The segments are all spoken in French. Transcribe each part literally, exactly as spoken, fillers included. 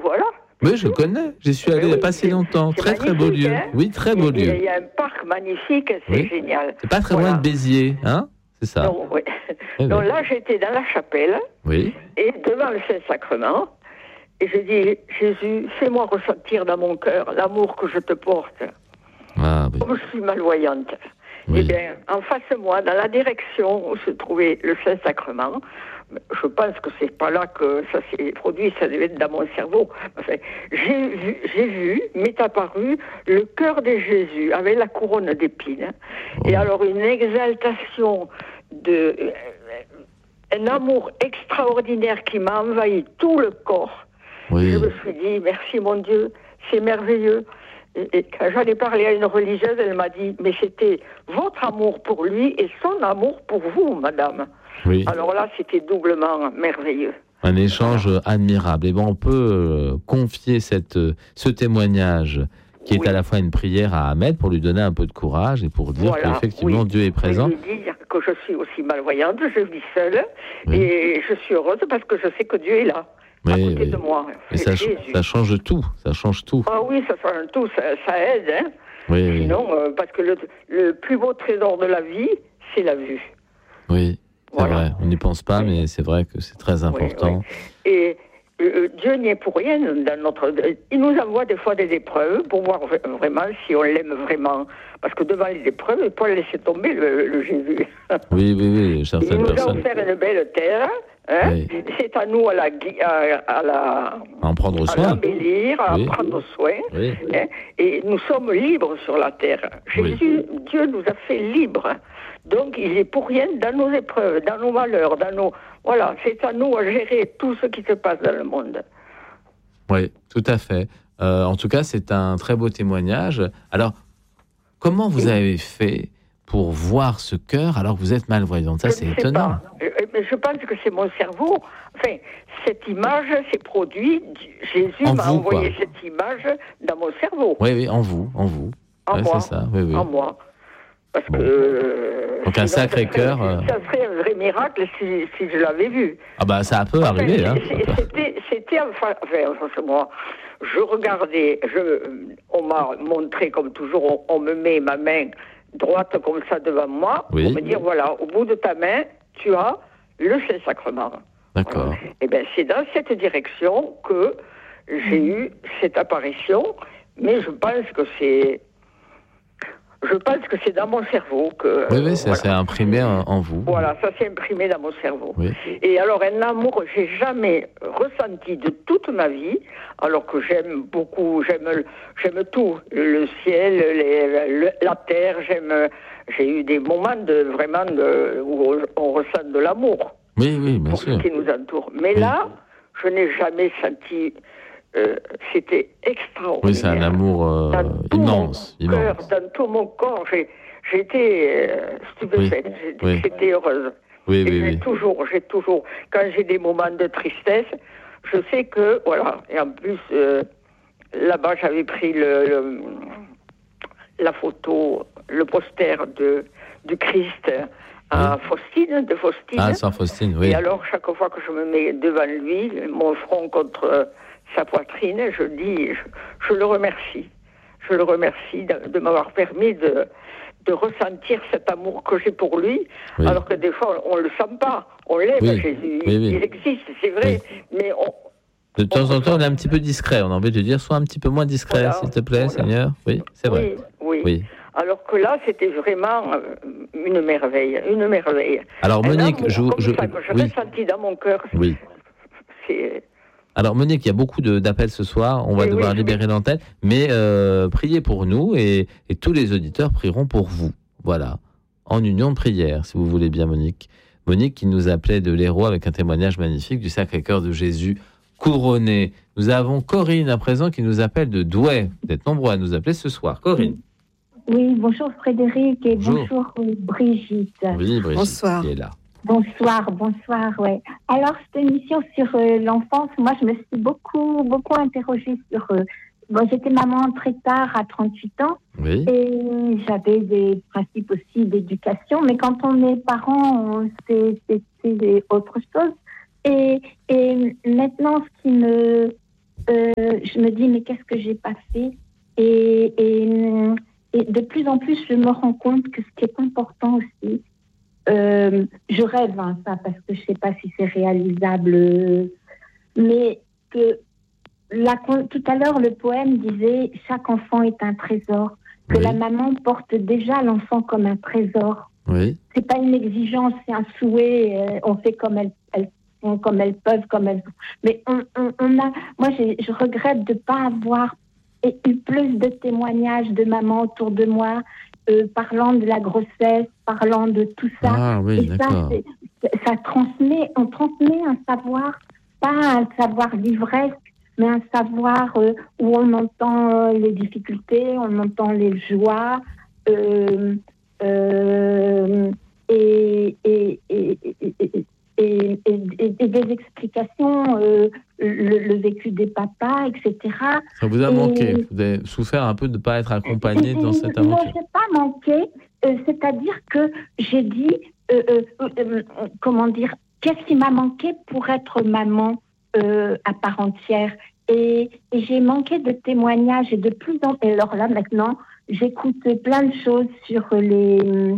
voilà. Oui, je connais. J'y suis allé il n'y a pas si longtemps. Très, très beau lieu. Hein, oui, très beau il, lieu. Il y a un parc magnifique, c'est oui. génial. C'est pas très voilà. loin de Béziers, hein? C'est ça. Donc, oui. eh Donc oui. là, j'étais dans la chapelle. Oui. Et devant le Saint-Sacrement. Et je dis, Jésus, fais-moi ressentir dans mon cœur l'amour que je te porte. Ah, oui. Comme je suis malvoyante. Oui. Eh bien, en face de moi, dans la direction où se trouvait le Saint-Sacrement, je pense que c'est pas là que ça s'est produit, ça devait être dans mon cerveau. Enfin, j'ai vu, j'ai vu, m'est apparu le cœur de Jésus avec la couronne d'épines. Oh. Et alors une exaltation, de, euh, un amour extraordinaire qui m'a envahi tout le corps. Oui. Je me suis dit, merci mon Dieu, c'est merveilleux. Et quand j'en ai parlé à une religieuse, elle m'a dit, mais c'était votre amour pour lui et son amour pour vous, madame. Oui. Alors là, c'était doublement merveilleux. Un échange voilà. admirable. Et bon, on peut euh, confier cette, ce témoignage qui est oui. à la fois une prière à Ahmed pour lui donner un peu de courage et pour dire voilà. qu'effectivement oui. Dieu est présent. Je lui dire que je suis aussi malvoyante, je vis seule oui. et je suis heureuse parce que je sais que Dieu est là. Oui, à côté oui. de moi. Et ça, ça change tout, ça change tout. Ah oui, ça change tout, ça, ça aide. Hein. Oui, Sinon, oui. Euh, parce que le, le plus beau trésor de la vie, c'est la vue. Oui, c'est voilà. vrai. On n'y pense pas, oui. mais c'est vrai que c'est très important. Oui, oui. Et euh, Dieu n'y est pour rien dans notre. Il nous envoie des fois des épreuves pour voir vraiment si on l'aime vraiment. Parce que devant les épreuves, il ne faut pas laisser tomber le, le Jésus. Oui, oui, oui, certaines il nous personnes. a offert une belle terre. Hein oui. C'est à nous à la, à, à la à en prendre soin, à l'embellir, à oui. en prendre soin. Oui. Hein, et nous sommes libres sur la terre. Jésus, oui. Dieu nous a fait libres. Donc il est pour rien dans nos épreuves, dans nos malheurs, dans nos voilà. C'est à nous à gérer tout ce qui se passe dans le monde. Oui, tout à fait. Euh, en tout cas, c'est un très beau témoignage. Alors, comment vous oui. avez fait pour voir ce cœur alors que vous êtes malvoyante? Ça, je c'est étonnant. Mais je pense que c'est mon cerveau. Enfin, cette image s'est produite. Jésus en m'a vous, envoyé quoi. cette image dans mon cerveau. Oui, oui, en vous, en vous. En ouais, moi. C'est ça. Oui, oui. En moi. Parce bon. que. Euh, Donc un sacré ça serait, cœur. Euh... Ça serait un vrai miracle si, si je l'avais vu. Ah bah ça peut enfin, arriver. Hein. C'était, c'était enfin, enfin, moi. Je regardais. Je, on m'a montré comme toujours. On, on me met ma main droite comme ça devant moi, oui. pour me dire, voilà, au bout de ta main, tu as le Saint-Sacrement. D'accord. Voilà. Et bien, c'est dans cette direction que j'ai eu cette apparition, mais je pense que c'est... Je pense que c'est dans mon cerveau que... Oui, oui, ça voilà. s'est imprimé en, en vous. Voilà, ça s'est imprimé dans mon cerveau. Oui. Et alors, un amour que j'ai jamais ressenti de toute ma vie, alors que j'aime beaucoup, j'aime, j'aime tout, le ciel, les, le, la terre, j'aime... J'ai eu des moments de, vraiment de, où on ressent de l'amour. Oui, oui, bien pour sûr. ce qui nous entoure. Mais oui. là, je n'ai jamais senti... Euh, c'était extraordinaire. Oui, c'est un amour euh, immense, cœur, immense. Dans tout mon corps, j'ai, j'étais euh, stupéfaite, oui. j'étais, oui. j'étais heureuse. Oui, et oui, j'ai oui. toujours, j'ai toujours, quand j'ai des moments de tristesse, je sais que, voilà, et en plus, euh, là-bas, j'avais pris le, le, la photo, le poster de, du Christ à oui. Faustine, de Faustine. Ah, Saint Faustine, oui. Et alors, chaque fois que je me mets devant lui, mon front contre... Euh, sa poitrine, je dis, je, je le remercie. Je le remercie de, de m'avoir permis de, de ressentir cet amour que j'ai pour lui, oui. alors que des fois, on ne le sent pas. On l'aime, oui. Jésus. Oui, oui. Il existe, c'est vrai, oui. mais on... De temps en temps, on est un petit peu discret. On a envie de dire, sois un petit peu moins discret, voilà. s'il te plaît, voilà. Seigneur. Oui, c'est vrai. Oui, oui. oui. Alors que là, c'était vraiment une merveille, une merveille. Alors, Monique, amour, je... je, ça, que je oui. ressentis dans mon cœur, oui. c'est... Alors Monique, il y a beaucoup de, d'appels ce soir, on va oui, devoir oui, libérer oui. l'antenne, mais euh, priez pour nous et, et tous les auditeurs prieront pour vous. Voilà, en union de prière, si vous voulez bien Monique. Monique qui nous appelait de l'Hérault avec un témoignage magnifique du Sacré-Cœur de Jésus couronné. Nous avons Corinne à présent qui nous appelle de Douai. Vous êtes nombreux à nous appeler ce soir. Corinne. Oui, bonjour Frédéric et bonjour, bonjour Brigitte. Oui, Brigitte bonsoir. Qui est là. Bonsoir, bonsoir, ouais. Alors, cette émission sur euh, l'enfance, moi, je me suis beaucoup, beaucoup interrogée sur... Euh, bon, j'étais maman très tard, à trente-huit ans, oui. et j'avais des principes aussi d'éducation, mais quand on est parent, on, c'est, c'est, c'est autre chose. Et, et maintenant, ce qui me... Euh, je me dis, mais qu'est-ce que j'ai pas fait? Et, et, et de plus en plus, je me rends compte que ce qui est important aussi, euh, je rêve, hein, ça, parce que je sais pas si c'est réalisable, euh, mais que la, tout à l'heure, le poème disait, chaque enfant est un trésor, que oui. la maman porte déjà l'enfant comme un trésor. Oui. C'est pas une exigence, c'est un souhait, euh, on fait comme elles, elles font, comme elles peuvent, comme elles... Mais on, on, on a... Moi, j'ai, je regrette de pas avoir eu plus de témoignages de mamans autour de moi, euh, parlant de la grossesse, parlant de tout ça. Ah oui, et d'accord. ça, c'est, ça transmet, on transmet un savoir, pas un savoir livresque, mais un savoir euh, où on entend les difficultés, on entend les joies, euh, euh, et, et, et, et, et, et, et, et des explications, euh, le, le vécu des papas, et cetera. Ça vous a et, manqué? Vous avez souffert un peu de ne pas être accompagné dans cette aventure? Non, je n'ai pas manqué. Euh, c'est-à-dire que j'ai dit, euh, euh, euh, comment dire, qu'est-ce qui m'a manqué pour être maman euh, à part entière? Et, et j'ai manqué de témoignages et de plus en plus. Alors là, maintenant, j'écoute plein de choses sur les...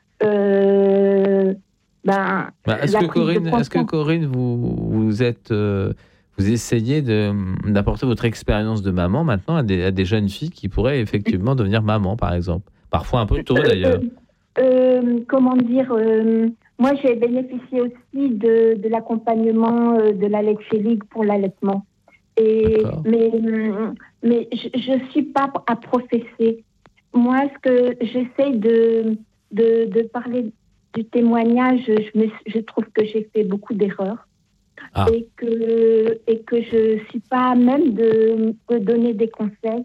Euh, ben, bah, est-ce, que Corinne, est-ce que Corinne, vous, vous êtes... Euh, vous essayez de, d'apporter votre expérience de maman maintenant à des, à des jeunes filles qui pourraient effectivement devenir maman, par exemple? Parfois un peu tôt, d'ailleurs. Euh, euh, comment dire euh, moi, j'ai bénéficié aussi de, de l'accompagnement euh, de la Lecce League pour l'allaitement. Et, mais mais je ne suis pas à professer. Moi, ce que j'essaie de, de, de parler du témoignage, je, me, je trouve que j'ai fait beaucoup d'erreurs. Ah. Et, que, et que je ne suis pas à même de, de donner des conseils.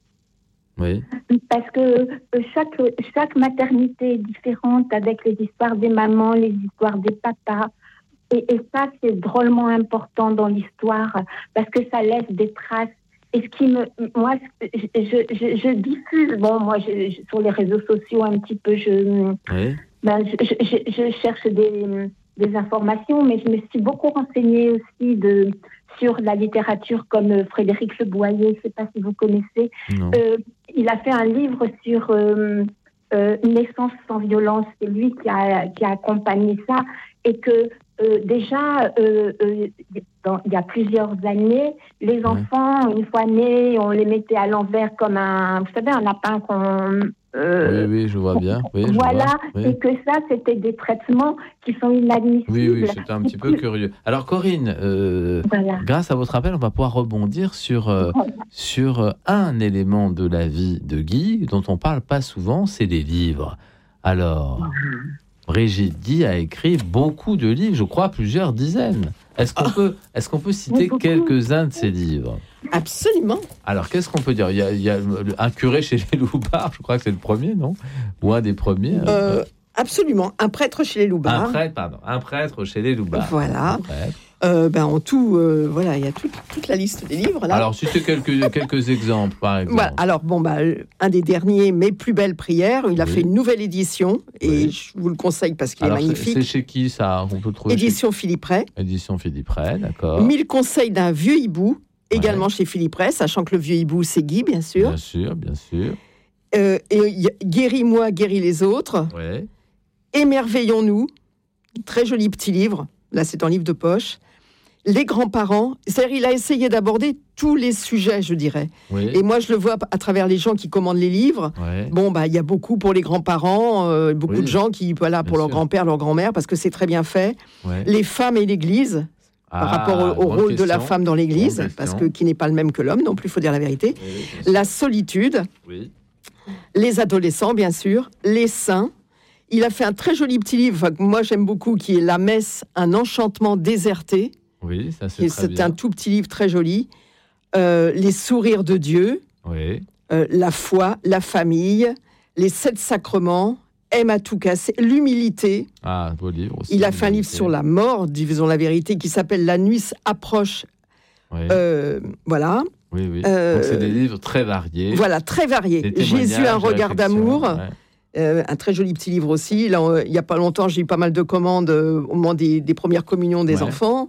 Oui. Parce que chaque, chaque maternité est différente avec les histoires des mamans, les histoires des papas. Et, et ça, c'est drôlement important dans l'histoire parce que ça laisse des traces. Et ce qui me, moi, je, je, je, je diffuse, bon, moi, je, je, sur les réseaux sociaux un petit peu, je, oui. ben, je, je, je cherche des, des informations, mais je me suis beaucoup renseignée aussi de, sur la littérature comme Frédéric Le Boyer, je ne sais pas si vous connaissez. Euh, il a fait un livre sur euh, euh, Naissance sans violence. C'est lui qui a, qui a accompagné ça et que Euh, déjà, euh, euh, dans, il y a plusieurs années, les enfants, une fois nés, on les mettait à l'envers comme un, vous savez, un lapin qu'on... Euh, oui, oui, je vois bien. Oui, voilà, je vois, oui. Et que ça, c'était des traitements qui sont inadmissibles. Oui, oui, c'était un petit peu curieux. Alors, Corinne, euh, voilà. grâce à votre appel, on va pouvoir rebondir sur, euh, voilà. sur un élément de la vie de Guy dont on ne parle pas souvent, c'est les livres. Alors... Voilà. Brigitte Guy a écrit beaucoup de livres, je crois plusieurs dizaines. Est-ce qu'on, oh. peut, est-ce qu'on peut citer quelques-uns de ces livres? Absolument. Alors, qu'est-ce qu'on peut dire? Il y a, il y a Un curé chez les Loubards, je crois que c'est le premier, non? Ou un des premiers euh, Absolument. Un prêtre chez les Loubards. Un prêtre, pardon. Un prêtre chez les Loubards. Voilà. Euh, ben, en tout, euh, voilà, il y a toute, toute la liste des livres là. Alors, citez quelques, quelques exemples, par exemple. Voilà, alors, bon, bah, un des derniers, Mes plus belles prières, il a oui. fait une nouvelle édition, et oui. je vous le conseille parce qu'il alors, est magnifique. C'est, c'est chez qui, ça? On peut trouver Édition chez... Philippe Ray. Édition Philippe Ray, d'accord. Mille conseils d'un vieux hibou, également ouais. chez Philippe Ray, sachant que le vieux hibou, c'est Guy, bien sûr. Bien sûr, bien sûr. Euh, et Guéris-moi, guéris les autres. Ouais. Émerveillons-nous, très joli petit livre, là c'est un livre de poche. Les grands-parents, c'est-à-dire il a essayé d'aborder tous les sujets, je dirais. Oui. Et moi, je le vois à travers les gens qui commandent les livres. Ouais. Bon, bah, il y a beaucoup pour les grands-parents, euh, beaucoup oui. de gens qui, voilà, pour bien leur sûr. grand-père, leur grand-mère, parce que c'est très bien fait. Ouais. Les femmes et l'Église, ah, par rapport au, au rôle question. de la femme dans l'Église, parce que qui n'est pas le même que l'homme, non plus, il faut dire la vérité. Oui, la solitude, oui. les adolescents, bien sûr, les saints. Il a fait un très joli petit livre, que moi j'aime beaucoup, qui est La messe, un enchantement déserté. Oui, ça c'est et très c'est bien. un tout petit livre très joli. Euh, les sourires de Dieu, oui. euh, la foi, la famille, les sept sacrements, aime à tout casser, l'humilité. Ah, beau livre aussi. Il a fait un livre sur la mort, disons la vérité, qui s'appelle La nuit approche. Oui. Euh, voilà. Oui, oui. Euh, Donc c'est des livres très variés. Voilà, très variés. Jésus, un regard d'amour. Ouais. Euh, un très joli petit livre aussi. Là, euh, il n'y a pas longtemps, j'ai eu pas mal de commandes euh, au moment des, des premières communions des ouais. enfants.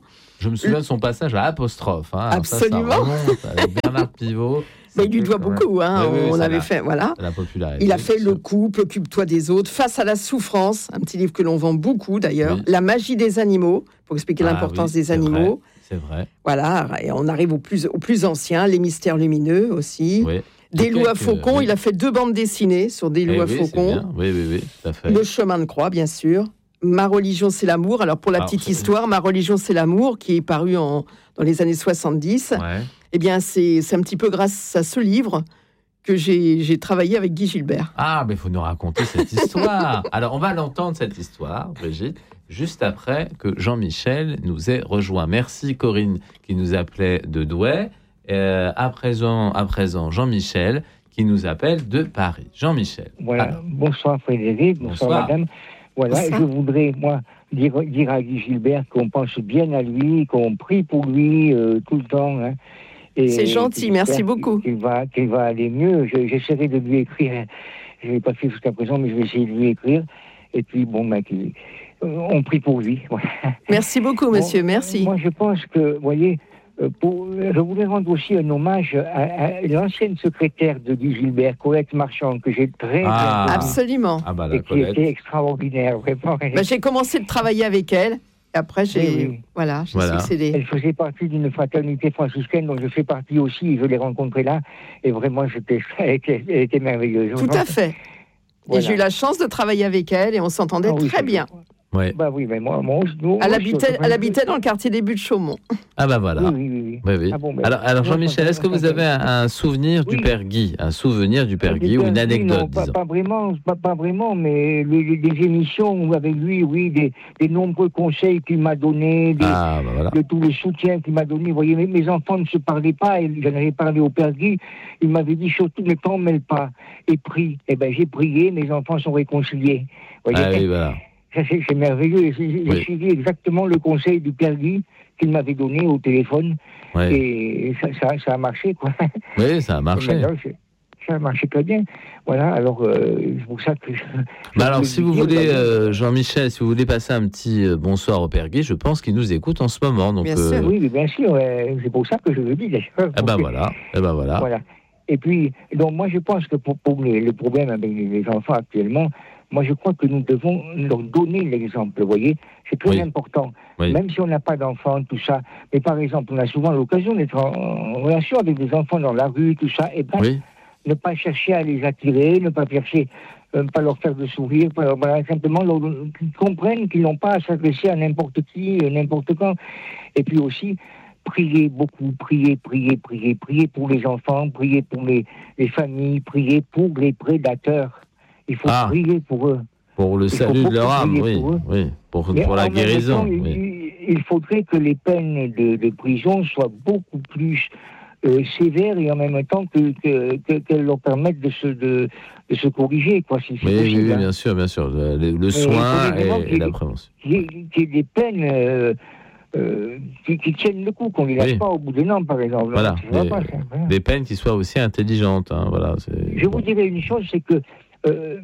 Je me souviens de son passage à Apostrophe. Hein. Alors Absolument. Ça, ça remonte avec Bernard Pivot. Mais il lui doit beaucoup. Hein. Oui, oui, on avait la, fait, voilà. La popularité. Il a fait Le couple, occupe-toi des autres, Face à la souffrance, un petit livre que l'on vend beaucoup d'ailleurs. Oui. La magie des animaux, pour expliquer ah, l'importance oui, des c'est animaux. Vrai, c'est vrai. Voilà, et on arrive au plus, au plus ancien, Les mystères lumineux aussi. Oui. Des loups à faucons, oui. Il a fait deux bandes dessinées sur des loups eh à oui, faucons. Oui, oui, oui, tout à fait. Le chemin de croix, bien sûr. Ma religion, c'est l'amour. Alors, pour la Alors, petite c'est... histoire, Ma religion, c'est l'amour, qui est paru en, dans les années soixante-dix. Ouais. Eh bien, c'est, c'est un petit peu grâce à ce livre que j'ai, j'ai travaillé avec Guy Gilbert. Ah, mais il faut nous raconter cette histoire. Alors, on va l'entendre, cette histoire, Brigitte, juste après que Jean-Michel nous ait rejoint. Merci, Corinne, qui nous appelait de Douai. Euh, à présent, à présent, Jean-Michel, qui nous appelle de Paris. Jean-Michel. Voilà. Alors. Bonsoir, Frédéric. Bonsoir, bonsoir. Madame. Voilà, bonsoir. Je voudrais, moi, dire, dire à Guy Gilbert qu'on pense bien à lui, qu'on prie pour lui euh, tout le temps. Hein. Et c'est gentil, merci beaucoup. Qu'il va, qu'il va aller mieux. Je, j'essaierai de lui écrire. Je ne l'ai pas fait jusqu'à présent, mais je vais essayer de lui écrire. Et puis, bon, ben, qu'il, on prie pour lui. Voilà. Merci beaucoup, monsieur, bon, merci. Moi, je pense que, vous voyez, pour, je voulais rendre aussi un hommage à, à l'ancienne secrétaire de Guy Gilbert, Colette Marchand, que j'ai très ah, bien absolument. Ah bah, la et qui Colette. Était extraordinaire, vraiment. Bah, j'ai commencé de travailler avec elle. Et après, j'ai, oui, oui. Voilà, j'ai voilà. succédé. Elle faisait partie d'une fraternité franciscaine dont je fais partie aussi. Je l'ai rencontrée là. Et vraiment, j'étais, elle, était, elle était merveilleuse. Tout vraiment. À fait. Voilà. Et j'ai eu la chance de travailler avec elle et on s'entendait ah, oui, très bien. Ouais. Bah oui, mais moi, moi, moi elle, habitait, elle habitait dans le quartier des Buttes Chaumont. Ah bah voilà. Oui, oui, oui. oui, oui. Ah bon, ben, alors, alors Jean-Michel, est-ce que vous avez un, un souvenir oui. du Père Guy, un souvenir du Père Guy ou une anecdote, non, pas, pas vraiment, pas, pas vraiment, mais les, les, les émissions avec lui, oui, des, des nombreux conseils qu'il m'a donnés, des, ah, bah voilà. de tous les soutiens qu'il m'a donnés. Vous voyez, mes, mes enfants ne se parlaient pas, et j'en avais parlé au Père Guy. Il m'avait dit surtout ne t'en mêle pas et prie. Eh ben j'ai prié, mes enfants sont réconciliés. Vous voyez, ah oui, voilà. Ça, c'est, c'est merveilleux. J'ai oui. suivi exactement le conseil du Père Guy qu'il m'avait donné au téléphone. Oui. Et ça, ça, ça a marché, quoi. Oui, ça a marché. Ça a marché très bien. Voilà, alors, euh, c'est pour ça que... Je, bah alors, si vous voulez, euh, Jean-Michel, si vous voulez passer un petit euh, bonsoir au Père Guy, je pense qu'il nous écoute en ce moment. Donc, bien sûr. Euh... Oui, bien sûr. Euh, c'est pour ça que je le dis, d'ailleurs. Eh ben voilà. Eh ben voilà. Voilà. Et puis, donc, moi, je pense que pour, pour les, les problèmes avec les enfants actuellement, moi, je crois que nous devons leur donner l'exemple, vous voyez. C'est très oui. important. Oui. Même si on n'a pas d'enfants, tout ça. Mais par exemple, on a souvent l'occasion d'être en, en relation avec des enfants dans la rue, tout ça. Et bien, oui. ne pas chercher à les attirer, ne pas chercher, euh, pas leur faire de sourire, pas, voilà, simplement leur, qu'ils comprennent qu'ils n'ont pas à s'adresser à n'importe qui, n'importe quand. Et puis aussi, prier beaucoup, prier, prier, prier, prier pour les enfants, prier pour les, les familles, prier pour les prédateurs. Il faut ah, prier pour eux. Pour le salut de leur âme, oui, pour oui. Pour, pour la guérison. Temps, oui. il, il faudrait que les peines de, de prison soient beaucoup plus euh, sévères et en même temps que, que, que, qu'elles leur permettent de se, de, de se corriger, quoi, si c'est oui, possible. Oui, oui, bien sûr, bien sûr. Le, le soin et, et la prévention. Qu'il y ait, qu'il y ait des peines... Euh, Euh, qui, qui tiennent le coup, qu'on ne les lâche oui. pas au bout des normes, par exemple. Voilà, des, pas, voilà. des peines qui soient aussi intelligentes. Hein, voilà, c'est... Je vous dirais une chose, c'est que euh,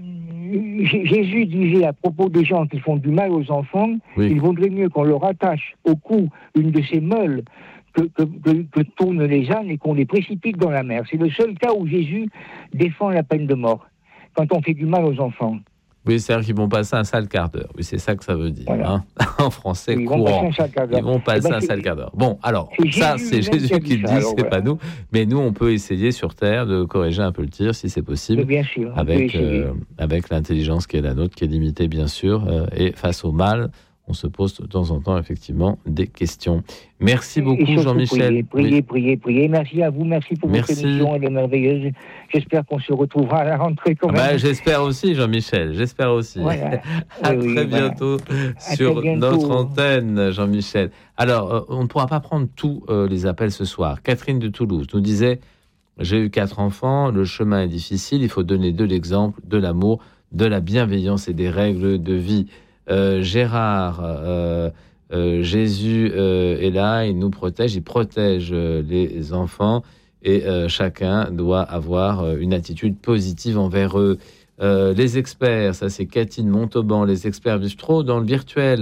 Jésus disait à propos des gens qui font du mal aux enfants, oui. il vaudrait mieux qu'on leur attache au cou une de ces meules que, que, que, que tournent les ânes et qu'on les précipite dans la mer. C'est le seul cas où Jésus défend la peine de mort, quand on fait du mal aux enfants. Oui, c'est-à-dire qu'ils vont passer un sale quart d'heure. Oui, c'est ça que ça veut dire. Voilà. Hein en français oui, courant. Vont ils vont passer eh ben, un sale quart d'heure. Bon, alors, c'est ça, Jésus c'est Jésus qui le dit, ça, alors, c'est voilà. pas nous. Mais nous, on peut essayer sur Terre de corriger un peu le tir, si c'est possible. Bien sûr. Avec, euh, avec l'intelligence qui est la nôtre, qui est limitée, bien sûr. Euh, et face au mal, on se pose de temps en temps, effectivement, des questions. Merci beaucoup, Jean-Michel. Priez, priez, oui. priez, priez. Merci à vous, merci pour merci. votre émission, elle est merveilleuse. J'espère qu'on se retrouvera à la rentrée quand même. Bah, j'espère aussi, Jean-Michel, j'espère aussi. Voilà. à oui, très oui, bientôt voilà. sur très bientôt. Notre antenne, Jean-Michel. Alors, euh, on ne pourra pas prendre tous euh, les appels ce soir. Catherine de Toulouse nous disait, j'ai eu quatre enfants, le chemin est difficile, il faut donner de l'exemple, de l'amour, de la bienveillance et des règles de vie. Euh, Gérard, euh, euh, Jésus euh, est là, il nous protège, il protège euh, les enfants et euh, chacun doit avoir euh, une attitude positive envers eux. Euh, les experts, ça c'est Cathy de Montauban, les experts vivent trop dans le virtuel.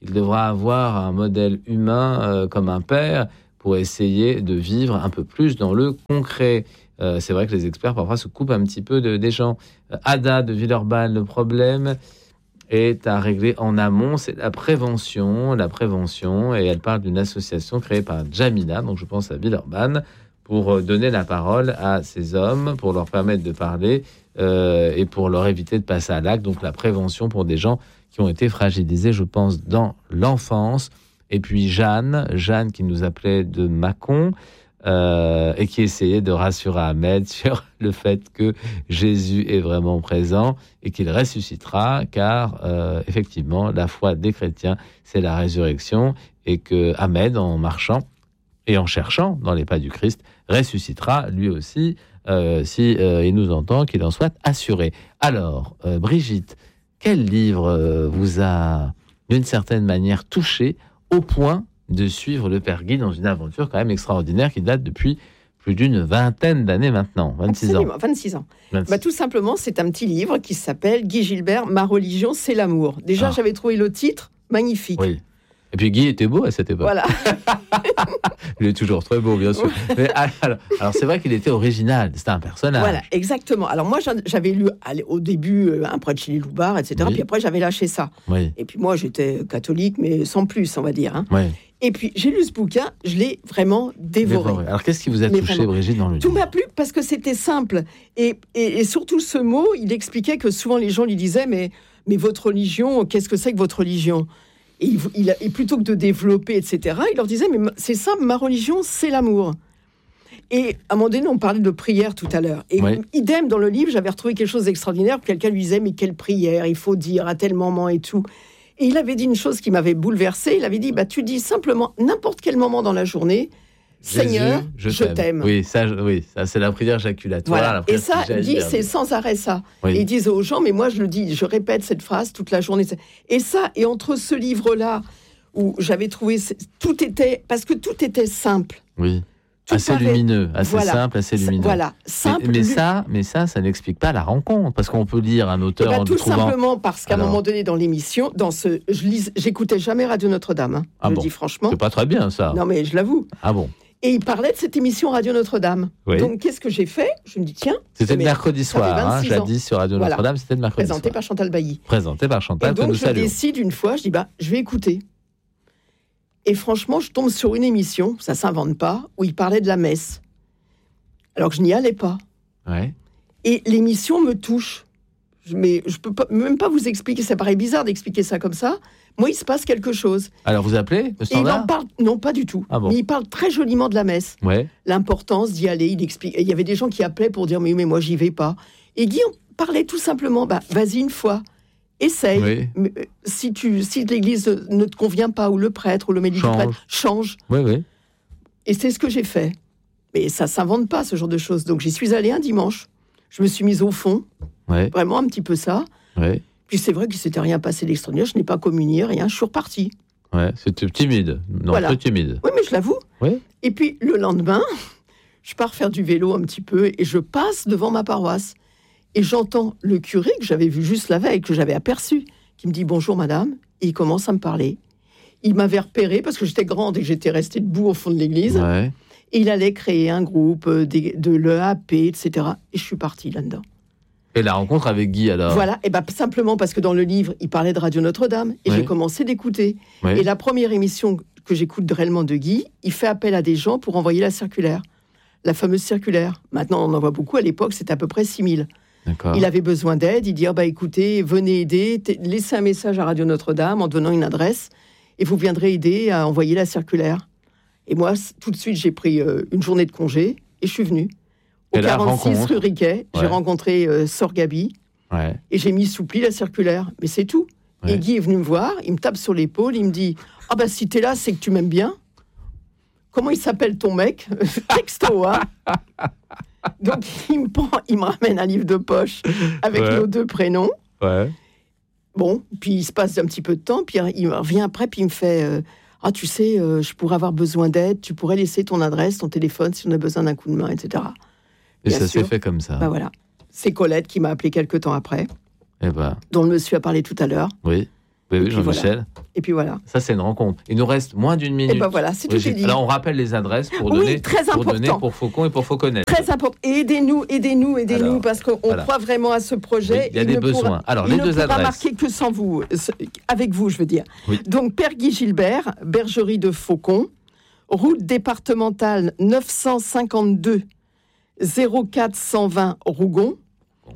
il devra avoir un modèle humain euh, comme un père pour essayer de vivre un peu plus dans le concret. Euh, c'est vrai que les experts parfois se coupent un petit peu de, des gens. Euh, Ada de Villeurbanne, le problème est à régler en amont, c'est la prévention, la prévention, et elle parle d'une association créée par Jamila, donc je pense à Villeurbanne, pour donner la parole à ces hommes, pour leur permettre de parler euh, et pour leur éviter de passer à l'acte, donc la prévention pour des gens qui ont été fragilisés, je pense, dans l'enfance. Et puis Jeanne, Jeanne qui nous appelait de Mâcon, euh, et qui essayait de rassurer Ahmed sur le fait que Jésus est vraiment présent et qu'il ressuscitera, car euh, effectivement, la foi des chrétiens, c'est la résurrection, et que Ahmed, en marchant et en cherchant dans les pas du Christ, ressuscitera lui aussi, euh, si euh, il nous entend, qu'il en soit assuré. Alors, euh, Brigitte, quel livre euh, vous a, d'une certaine manière, touché au point de suivre le Père Guy dans une aventure quand même extraordinaire qui date depuis plus d'une vingtaine d'années maintenant, vingt-six Absolument, ans. vingt-six ans. vingt-six. Bah, tout simplement, c'est un petit livre qui s'appelle Guy Gilbert, Ma religion, c'est l'amour. Déjà, ah. j'avais trouvé le titre magnifique. Oui. Et puis Guy était beau à cette époque. Voilà. Il est toujours très beau, bien sûr. Mais alors, alors c'est vrai qu'il était original, c'était un personnage. Voilà, exactement. Alors moi, j'avais lu allez, au début Un prêtre chez les Loubards, et cetera. Oui. Puis après, j'avais lâché ça. Oui. Et puis moi, j'étais catholique, mais sans plus, on va dire. Hein. Oui. Et puis, j'ai lu ce bouquin, je l'ai vraiment dévoré. dévoré. Alors, qu'est-ce qui vous a mais touché, vraiment, Brigitte, dans le livre ? Tout m'a plu parce que c'était simple. Et, et, et surtout, ce mot, il expliquait que souvent, les gens lui disaient, mais, mais votre religion, qu'est-ce que c'est que votre religion ? Et, il, il, et plutôt que de développer, et cetera, il leur disait, mais c'est simple, ma religion, c'est l'amour. Et à un moment donné, on parlait de prière tout à l'heure. Et oui. idem, dans le livre, j'avais retrouvé quelque chose d'extraordinaire. Quelqu'un lui disait, mais quelle prière, il faut dire à tel moment et tout. Et il avait dit une chose qui m'avait bouleversée. Il avait dit, bah, tu dis simplement, n'importe quel moment dans la journée, Jésus, Seigneur, je, je t'aime. t'aime. Oui, ça, oui, ça, c'est la prière jaculatoire. Voilà. La prière et ça, dit, c'est sans arrêt ça. Oui. Et ils disent aux gens, mais moi, je le dis, je répète cette phrase toute la journée. Et ça, et entre ce livre-là, où j'avais trouvé, tout était, parce que tout était simple. Oui. Tout assez paraît, lumineux, assez voilà, simple, assez lumineux. Voilà, simple. Mais, mais ça, mais ça, ça n'explique pas la rencontre, parce qu'on peut lire un auteur ben, en tout trouvant... simplement parce qu'à Alors... un moment donné dans l'émission, dans ce, je lis, j'écoutais jamais Radio Notre-Dame. Hein, ah je bon. le dis franchement. C'est pas très bien ça. Non mais je l'avoue. Ah bon. Et il parlait de cette émission Radio Notre-Dame. Oui. Donc qu'est-ce que j'ai fait ? Je me dis tiens. C'était le mercredi soir, hein, jadis sur Radio voilà. Notre-Dame, c'était le mercredi Présenté soir. par Chantal Bailly. Présenté par Chantal. Et donc que nous je saluons. décide une fois, je dis bah je vais écouter. Et franchement, je tombe sur une émission, ça s'invente pas, où il parlait de la messe. Alors que je n'y allais pas. Ouais. Et l'émission me touche. Mais je peux pas, même pas vous expliquer, ça paraît bizarre d'expliquer ça comme ça. Moi, il se passe quelque chose. Alors vous appelez le standard ? Et il en parle, non, pas du tout. Ah bon. Mais il parle très joliment de la messe. Ouais. L'importance d'y aller. Il explique. Il y avait des gens qui appelaient pour dire mais, mais moi j'y vais pas. Et Guy parlait tout simplement. Bah vas-y une fois. Essaye. Oui. Mais, si tu, si l'église ne te convient pas, ou le prêtre, ou le médic change. prêtre, change. Oui, oui. Et c'est ce que j'ai fait. Mais ça s'invente pas, ce genre de choses. Donc j'y suis allée un dimanche. Je me suis mise au fond. Ouais. Vraiment un petit peu ça. Ouais. Puis c'est vrai qu'il s'était rien passé d'extraordinaire. Je n'ai pas communié, rien. Je suis repartie. Ouais, c'était timide. Non, voilà. peu timide. Oui, mais je l'avoue. Oui. Et puis le lendemain, je pars faire du vélo un petit peu et je passe devant ma paroisse. Et j'entends le curé que j'avais vu juste la veille, que j'avais aperçu, qui me dit « Bonjour madame », et il commence à me parler. Il m'avait repéré parce que j'étais grande et que j'étais restée debout au fond de l'église. Ouais. Et il allait créer un groupe de, de l'E A P, et cetera. Et je suis partie là-dedans. Et la rencontre avec Guy, alors ? Voilà, et ben, simplement parce que dans le livre, il parlait de Radio Notre-Dame, et ouais. j'ai commencé d'écouter. Ouais. Et la première émission que j'écoute réellement de Guy, il fait appel à des gens pour envoyer la circulaire. La fameuse circulaire. Maintenant, on en voit beaucoup. À l'époque, c'était à peu près six mille. D'accord. Il avait besoin d'aide. Il dit oh, bah, écoutez, venez aider, t- laissez un message à Radio Notre-Dame en donnant une adresse, et vous viendrez aider à envoyer la circulaire. Et moi, tout de suite, j'ai pris euh, une journée de congé, et je suis venue. Au et quarante-six rue Riquet, ouais. j'ai rencontré euh, Sœur Gabi, ouais. et j'ai mis sous pli la circulaire. Mais c'est tout. Ouais. Et Guy est venu me voir, il me tape sur l'épaule, il me dit « Ah bah si t'es là, c'est que tu m'aimes bien. Comment il s'appelle ton mec ?» Texto, hein. Donc il me, prend, il me ramène un livre de poche avec ouais. nos deux prénoms. Ouais. Bon, puis il se passe un petit peu de temps, puis il revient après, puis il me fait euh, « Ah, tu sais, euh, je pourrais avoir besoin d'aide, tu pourrais laisser ton adresse, ton téléphone, si on a besoin d'un coup de main, et cetera » Et Bien ça sûr. s'est fait comme ça. Bah voilà. C'est Colette qui m'a appelé quelques temps après, eh ben. dont le monsieur a parlé tout à l'heure. Oui. Oui, oui, Jean-Michel. Voilà. Et puis voilà. Ça, c'est une rencontre. Il nous reste moins d'une minute. Et ben voilà, c'est tout dit. Alors, on rappelle les adresses pour donner, oui, très pour, important. donner pour Faucon et pour Fauconnet. Très important. Aidez-nous, aidez-nous, aidez-nous, Alors, parce qu'on voilà. croit vraiment à ce projet. Oui, il y a il des besoins. Pourra, Alors, les deux adresses. Il ne pourra marquer que sans vous, avec vous, je veux dire. Oui. Donc, Père Guy Gilbert, Bergerie de Faucon, route départementale neuf cent cinquante-deux zéro quatre cent vingt Rougon, bon.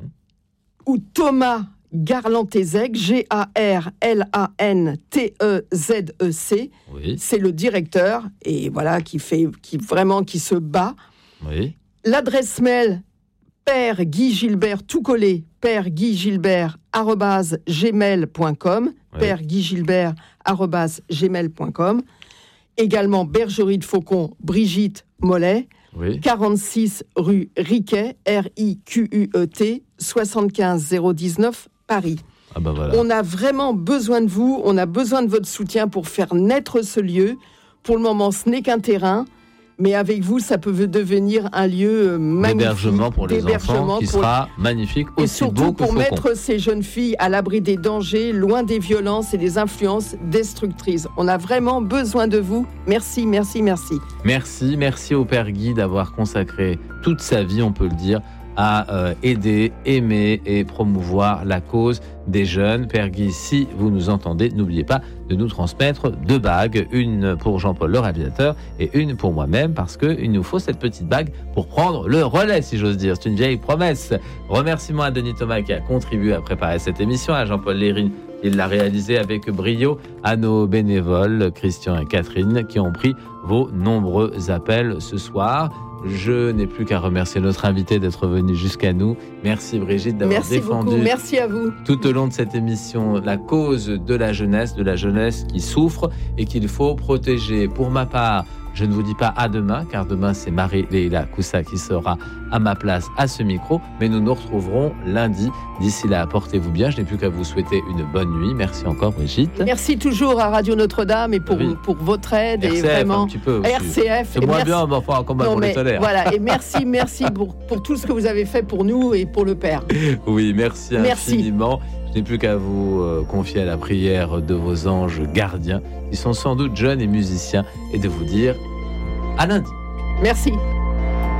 ou Thomas Garlantézec, G A R L A N T E Z E C, oui. c'est le directeur, et voilà, qui fait, qui vraiment, qui se bat. Oui. L'adresse mail, Père Guy Gilbert, tout collé, Père Guy Gilbert, arrobase gmail point com, oui. Père Guy Gilbert, arrobase gmail point com. Également, Bergerie de Faucon, Brigitte Mollet, oui. quarante-six rue Riquet, R I Q U E T, soixante-quinze zéro dix-neuf, Paris. Ah bah voilà. On a vraiment besoin de vous, on a besoin de votre soutien pour faire naître ce lieu. Pour le moment, ce n'est qu'un terrain, mais avec vous, ça peut devenir un lieu magnifique. D'hébergement pour les enfants, qui pour... sera magnifique, aussi et surtout beau que pour Faucon. Mettre ces jeunes filles à l'abri des dangers, loin des violences et des influences destructrices. On a vraiment besoin de vous. Merci, merci, merci. Merci, merci au Père Guy d'avoir consacré toute sa vie, on peut le dire, à euh, aider, aimer et promouvoir la cause des jeunes. Père Guy, si vous nous entendez, n'oubliez pas de nous transmettre deux bagues, une pour Jean-Paul le réalisateur et une pour moi-même, parce qu'il nous faut cette petite bague pour prendre le relais, si j'ose dire. C'est une vieille promesse. Remerciements à Denis Thomas qui a contribué à préparer cette émission, à Jean-Paul Lérine, il l'a réalisé avec brio, à nos bénévoles, Christian et Catherine, qui ont pris vos nombreux appels ce soir. Je n'ai plus qu'à remercier notre invité d'être venu jusqu'à nous. Merci Brigitte d'avoir Merci défendu beaucoup. Merci à vous. tout au long de cette émission la cause de la jeunesse, de la jeunesse qui souffre et qu'il faut protéger. Pour ma part, je ne vous dis pas à demain, car demain c'est Marie-Léla Coussa qui sera à ma place à ce micro, mais nous nous retrouverons lundi. D'ici là, portez-vous bien. Je n'ai plus qu'à vous souhaiter une bonne nuit. Merci encore Brigitte. Merci toujours à Radio Notre-Dame et pour, oui. pour votre aide. R C F, et vraiment, un petit peu aussi. R C F. C'est moins merci. Bien, mais enfin, combat non, pour mais, les salaires. Voilà, et merci, merci pour, pour tout ce que vous avez fait pour nous et pour le Père. Oui, merci, merci. infiniment. Je n'ai plus qu'à vous euh, confier à la prière de vos anges gardiens, qui sont sans doute jeunes et musiciens, et de vous dire à lundi. Merci.